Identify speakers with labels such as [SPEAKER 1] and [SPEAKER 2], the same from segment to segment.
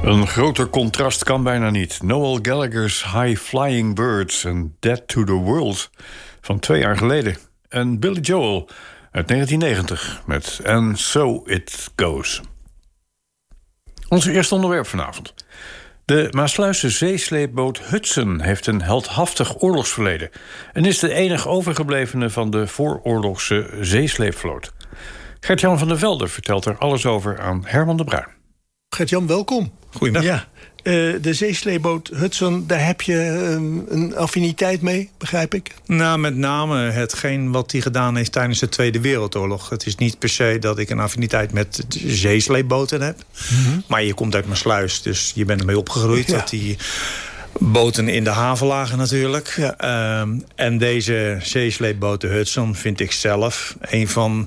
[SPEAKER 1] Een groter contrast kan bijna niet. Noel Gallagher's High Flying Birds en Dead to the World van 2 jaar geleden. En Billy Joel uit 1990 met And So It Goes. Ons eerste onderwerp vanavond. De Maasluisse zeesleepboot Hudson heeft een heldhaftig oorlogsverleden en is de enige overgeblevene van de vooroorlogse zeesleepvloot. Gert-Jan van der Velde vertelt er alles over aan Herman de Bruin.
[SPEAKER 2] Gert-Jan, welkom.
[SPEAKER 3] Goedemiddag.
[SPEAKER 2] Ja, de zeesleepboot Hudson, daar heb je een affiniteit mee, begrijp ik?
[SPEAKER 3] Nou, met name hetgeen wat hij gedaan heeft tijdens de Tweede Wereldoorlog. Het is niet per se dat ik een affiniteit met zeesleepboten heb. Mm-hmm. Maar je komt uit Maasluis, dus je bent ermee opgegroeid. Ja. Dat die boten in de haven lagen natuurlijk. Ja. En deze zeesleepboten Hudson vind ik zelf een van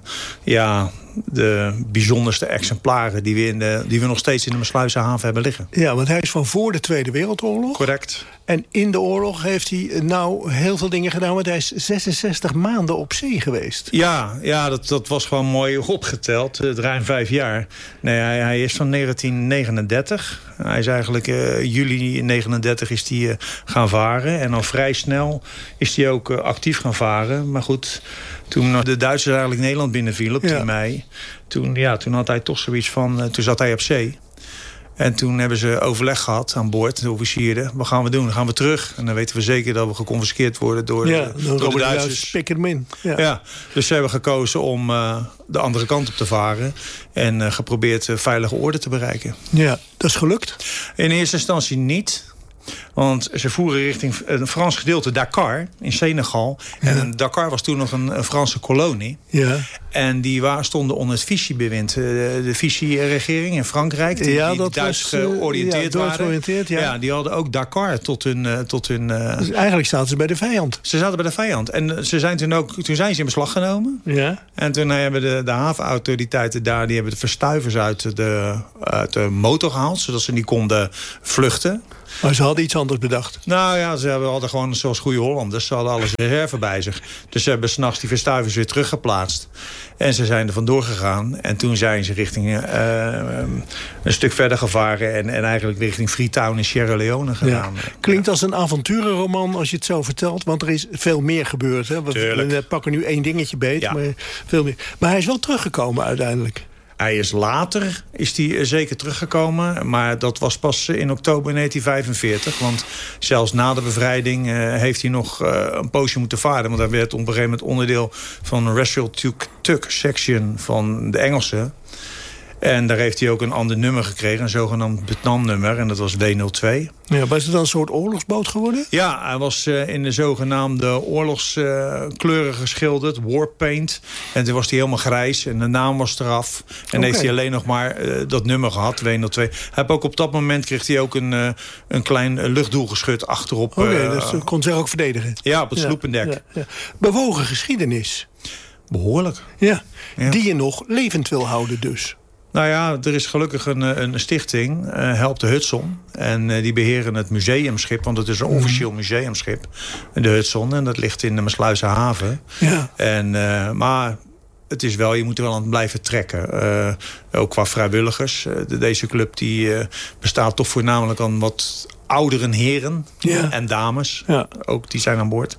[SPEAKER 3] de bijzonderste exemplaren die we nog steeds in de Maasluisse haven hebben liggen.
[SPEAKER 2] Ja, want hij is van voor de Tweede Wereldoorlog.
[SPEAKER 3] Correct.
[SPEAKER 2] En in de oorlog heeft hij heel veel dingen gedaan, want hij is 66 maanden op zee geweest.
[SPEAKER 3] Ja, dat was gewoon mooi opgeteld. Ruim 5 jaar. Nee, hij is van 1939. Hij is eigenlijk juli 39 is hij gaan varen. En al vrij snel is hij ook actief gaan varen. Maar goed, toen de Duitsers eigenlijk Nederland binnenvielen op 10 mei... Toen had hij toch zoiets van... Toen zat hij op zee. En toen hebben ze overleg gehad aan boord, de officieren. Wat gaan we doen? Dan gaan we terug. En dan weten we zeker dat we geconfiskeerd worden door de Duitsers.
[SPEAKER 2] Pikken hem in.
[SPEAKER 3] Ja, dus ze hebben gekozen om de andere kant op te varen. En geprobeerd veilige orde te bereiken.
[SPEAKER 2] Ja, dat is gelukt?
[SPEAKER 3] In eerste instantie niet. Want ze voeren richting een Frans gedeelte Dakar in Senegal. Ja. En Dakar was toen nog een Franse kolonie. Ja. En die stonden onder het Vichy-bewind. De Vichy-regering in Frankrijk. Die Duits georiënteerd waren. Ja, die hadden ook Dakar tot hun...
[SPEAKER 2] Dus eigenlijk zaten ze bij de vijand.
[SPEAKER 3] Ze zaten bij de vijand. En toen zijn ze in beslag genomen. Ja. En toen hebben de havenautoriteiten daar... die hebben de verstuivers uit de motor gehaald. Zodat ze niet konden vluchten.
[SPEAKER 2] Maar ze hadden iets anders bedacht.
[SPEAKER 3] Nou ja, ze hadden gewoon zoals goede Hollanders. Ze hadden alles reserve bij zich. Dus ze hebben 's nachts die verstuivers weer teruggeplaatst. En ze zijn er vandoor gegaan. En toen zijn ze richting een stuk verder gevaren. En eigenlijk richting Freetown in Sierra Leone gegaan. Ja.
[SPEAKER 2] Klinkt als een avonturenroman als je het zo vertelt. Want er is veel meer gebeurd. Hè? We pakken nu 1 dingetje beet. Maar veel meer. Maar hij is wel teruggekomen uiteindelijk.
[SPEAKER 3] Hij is later zeker teruggekomen. Maar dat was pas in oktober 1945. Want zelfs na de bevrijding heeft hij nog een poosje moeten varen. Want hij werd op een gegeven moment onderdeel van een Rachel Tuck section van de Engelsen. En daar heeft hij ook een ander nummer gekregen. Een zogenaamd Vietnam-nummer. En dat was W02.
[SPEAKER 2] Ja, was het dan een soort oorlogsboot geworden?
[SPEAKER 3] Ja, hij was in de zogenaamde oorlogskleuren geschilderd. Warpaint. En toen was hij helemaal grijs. En de naam was eraf. En heeft hij alleen nog maar dat nummer gehad. W02. Ook op dat moment kreeg hij ook een klein luchtdoelgeschut achterop.
[SPEAKER 2] Dus dat kon zich ook verdedigen.
[SPEAKER 3] Ja, op het sloependek.
[SPEAKER 2] Ja. Bewogen geschiedenis.
[SPEAKER 3] Behoorlijk.
[SPEAKER 2] Ja, die je nog levend wil houden dus.
[SPEAKER 3] Nou ja, er is gelukkig een stichting, Help de Hudson. En die beheren het museumschip, want het is een officieel museumschip. De Hudson, en dat ligt in de Maasluisse haven. Ja. Maar het is wel, je moet er wel aan blijven trekken. Ook qua vrijwilligers. Deze club die bestaat toch voornamelijk aan wat oudere heren en dames. Ja. Ook die zijn aan boord.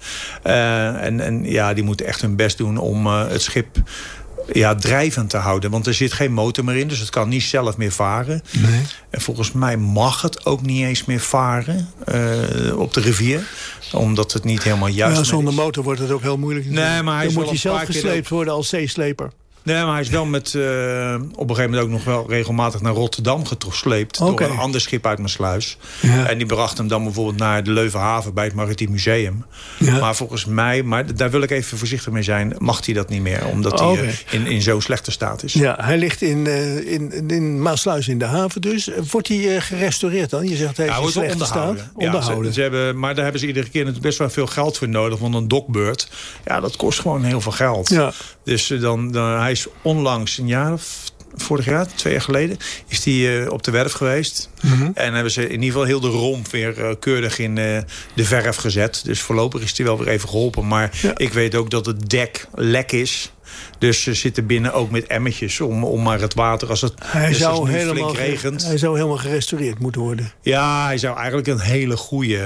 [SPEAKER 3] En die moeten echt hun best doen om het schip drijvend te houden. Want er zit geen motor meer in, dus het kan niet zelf meer varen. Nee. En volgens mij mag het ook niet eens meer varen op de rivier. Omdat het niet helemaal juist is.
[SPEAKER 2] Zonder motor wordt het ook heel moeilijk.
[SPEAKER 3] Nee, maar
[SPEAKER 2] dan moet je zelf gesleept worden als zeesleper.
[SPEAKER 3] Nee, maar hij is wel op een gegeven moment ook nog wel regelmatig naar Rotterdam gesleept. Door een ander schip uit Maasluis. Ja. En die bracht hem dan bijvoorbeeld naar de Leuvenhaven bij het Maritiem Museum. Ja. Maar volgens mij, daar wil ik even voorzichtig mee zijn, mag hij dat niet meer. Omdat hij in zo'n slechte staat is.
[SPEAKER 2] Ja, hij ligt in Maasluis in de haven dus. Wordt hij gerestaureerd dan? Je zegt hij is slechte staat.
[SPEAKER 3] Onderhouden. Maar daar hebben ze iedere keer best wel veel geld voor nodig. Want een dokbeurt, dat kost gewoon heel veel geld. Ja. Dus hij is onlangs een jaar of vorig jaar, 2 jaar geleden, is die op de werf geweest. En hebben ze in ieder geval heel de romp weer keurig in de verf gezet. Dus voorlopig is die wel weer even geholpen. Maar ik weet ook dat het dek lek is. Dus ze zitten binnen ook met emmertjes om maar het water, als het flink regent.
[SPEAKER 2] Hij zou helemaal gerestaureerd moeten worden.
[SPEAKER 3] Ja, hij zou eigenlijk een hele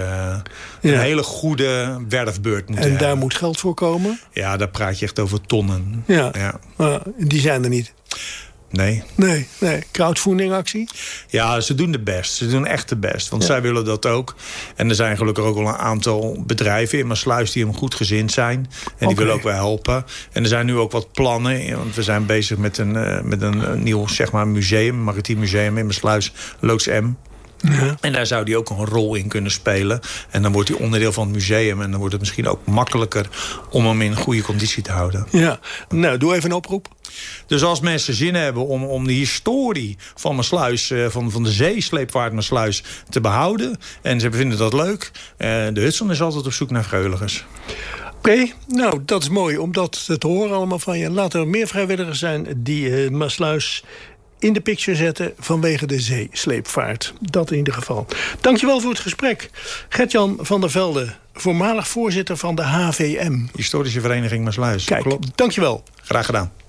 [SPEAKER 3] goede werfbeurt moeten hebben.
[SPEAKER 2] En daar moet geld voor komen?
[SPEAKER 3] Ja, daar praat je echt over tonnen.
[SPEAKER 2] Ja. Die zijn er niet.
[SPEAKER 3] Nee.
[SPEAKER 2] Crowdfunding actie?
[SPEAKER 3] Ja, ze doen de best. Ze doen echt de best. Want zij willen dat ook. En er zijn gelukkig ook wel een aantal bedrijven in Maassluis die hem goed gezind zijn. En die willen ook wel helpen. En er zijn nu ook wat plannen. Want we zijn bezig met een nieuw museum, maritiem museum in Maassluis, Loods M. Ja. En daar zou die ook een rol in kunnen spelen. En dan wordt hij onderdeel van het museum. En dan wordt het misschien ook makkelijker om hem in goede conditie te houden. Ja,
[SPEAKER 2] nou, doe even een oproep.
[SPEAKER 3] Dus als mensen zin hebben om de historie van Maassluis, van de zeesleepvaart Maassluis te behouden, en ze vinden dat leuk, de Hudson is altijd op zoek naar vrijwilligers.
[SPEAKER 2] Oké, nou, dat is mooi om dat te horen allemaal van je. Laten er meer vrijwilligers zijn die Maassluis in de picture zetten vanwege de zeesleepvaart. Dat in ieder geval. Dankjewel voor het gesprek. Gert-Jan van der Velde, voormalig voorzitter van de HVM.
[SPEAKER 3] Historische Vereniging Maassluis.
[SPEAKER 2] Kijk, klopt. Dankjewel.
[SPEAKER 3] Graag gedaan.